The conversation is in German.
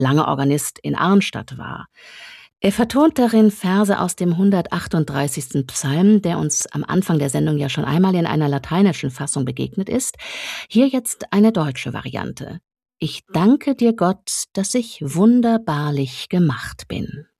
lange Organist in Arnstadt war. Er vertont darin Verse aus dem 138. Psalm, der uns am Anfang der Sendung ja schon einmal in einer lateinischen Fassung begegnet ist. Hier jetzt eine deutsche Variante. Ich danke dir, Gott, dass ich wunderbarlich gemacht bin.